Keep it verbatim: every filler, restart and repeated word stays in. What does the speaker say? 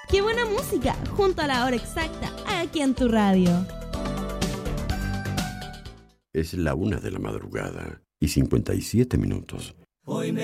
¡Qué buena música! Junto a la hora exacta, aquí en tu radio. Es la una de la madrugada y cincuenta y siete minutos. Hoy me